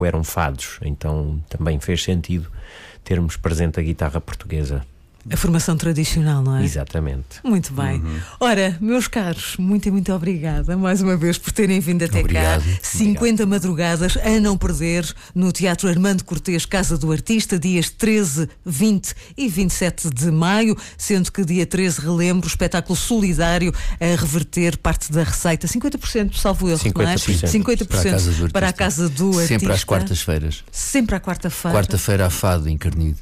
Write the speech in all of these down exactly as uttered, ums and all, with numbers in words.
eram fados, então também fez sentido termos presente a guitarra portuguesa. A formação tradicional, não é? Exatamente. Muito bem. Uhum. Ora, meus caros, muito e muito obrigada mais uma vez por terem vindo até Obrigado. cá. cinquenta madrugadas a não perder no Teatro Armando Cortês, Casa do Artista, dias treze, vinte e vinte e sete de maio, sendo que dia treze, relembro, espetáculo solidário a reverter parte da receita. cinquenta por cento, salvo erro, cinquenta por cento. não é? cinquenta por cento Para a Casa do para a Artista. Casa do Artista. Sempre às quartas-feiras. Sempre à quarta-feira. Quarta-feira a fado encarnido.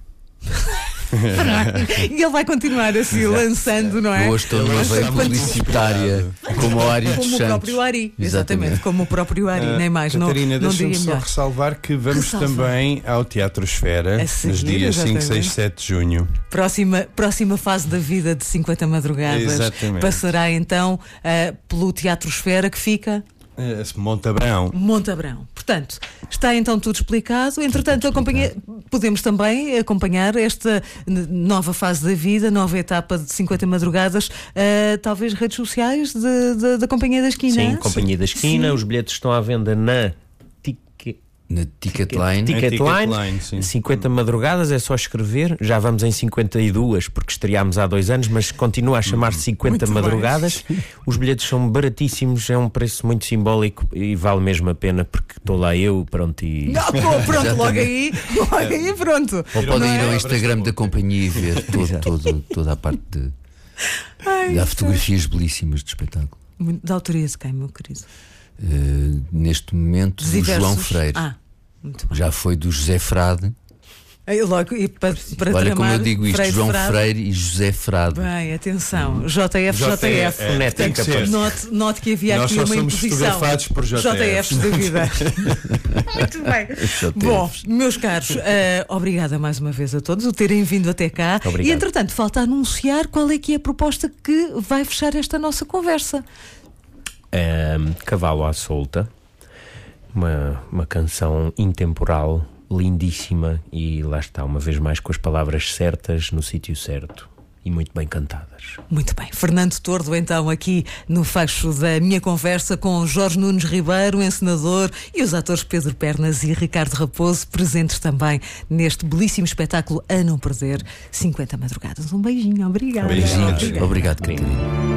E ele vai continuar assim, lançando, não é? Eu hoje estou numa veia publicitária, como o Ari dos Como o Santos. próprio Ari, exatamente, Exatamente. como o próprio Ari, nem mais. Catarina, não, não deixa-me diria só melhor. ressalvar que vamos Ressalva. também ao Teatro Esfera A seguir, nos dias cinco, exatamente. seis, sete de junho. Próxima, próxima fase da vida de cinquenta madrugadas Exatamente. passará então uh, pelo Teatro Esfera, que fica Eh, Montabrão. Montabrão. Portanto, está então tudo explicado. Entretanto, acompanha... podemos também acompanhar esta n- nova fase da vida, nova etapa de cinquenta madrugadas, uh, talvez redes sociais de- de- da Companhia da Esquina. Sim, Companhia da Esquina, Sim. os bilhetes estão à venda na Tique... Na Ticketline. Ticketline, Ticketline, sim. cinquenta madrugadas, é só escrever. Já vamos em cinquenta e duas, porque estreámos há dois anos, mas continua a chamar-se cinquenta Muito bem. madrugadas. Os bilhetes são baratíssimos, é um preço muito simbólico e vale mesmo a pena, porque estou lá eu, pronto, e... Ah, pô, pronto, logo aí, logo aí, pronto. Ou podem Não ir é? ao Instagram da companhia e ver todo, todo, toda a parte de. Há fotografias belíssimas do espetáculo. Muito- Da autoria de quem, meu querido? Uh, neste momento, do Diversos. João Freire. Ah, muito bem. Já foi do José Frade. Aí logo, e para, para Olha como tramar, eu digo isto: Freire João Frade. Freire e José Frade. Bem, atenção, J F, J F. É, Neto, tem que ser. Note, note que havia Nós aqui só uma somos imposição. fotografados por J F. J Fs da vida. Muito bem. J Fs. Bom, meus caros, eh, obrigada mais uma vez a todos por terem vindo até cá. Obrigado. E entretanto, falta anunciar qual é que é a proposta que vai fechar esta nossa conversa. Um, Cavalo à Solta, uma, uma canção intemporal, lindíssima, e lá está, uma vez mais com as palavras certas no sítio certo e muito bem cantadas. Muito bem, Fernando Tordo, então, aqui no fecho da minha conversa com Jorge Nunes Ribeiro, encenador, e os atores Pedro Pernas e Ricardo Raposo, presentes também neste belíssimo espetáculo a não perder, cinquenta madrugadas. Um beijinho, obrigada. Beijinhos. Obrigada. Obrigado, Catarina.